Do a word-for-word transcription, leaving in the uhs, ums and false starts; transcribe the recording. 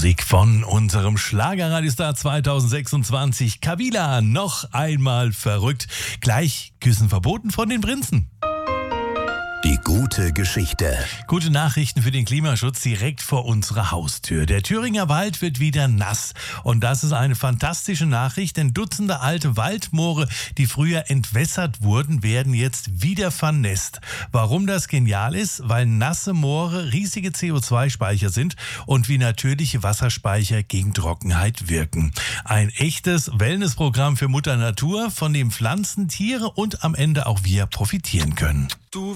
Musik von unserem Schlagerradiostar zweitausendsechsundzwanzig, Kavila, noch einmal verrückt. Gleich Küssen verboten von den Prinzen. Die gute Geschichte. Gute Nachrichten für den Klimaschutz direkt vor unserer Haustür. Der Thüringer Wald wird wieder nass. Und das ist eine fantastische Nachricht, denn Dutzende alte Waldmoore, die früher entwässert wurden, werden jetzt wieder vernässt. Warum das genial ist? Weil nasse Moore riesige C O zwei Speicher sind und wie natürliche Wasserspeicher gegen Trockenheit wirken. Ein echtes Wellnessprogramm für Mutter Natur, von dem Pflanzen, Tiere und am Ende auch wir profitieren können. Du